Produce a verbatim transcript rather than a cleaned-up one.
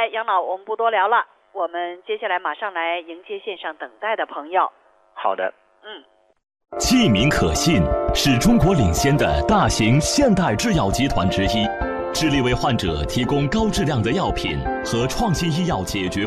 来杨老，我们不多聊了，我们接下来马上来迎接线上等待的朋友。 好的。 嗯。 器皿可信是中国领先的大型现代制药集团之一，致力为患者提供高质量的药品和创新医药解决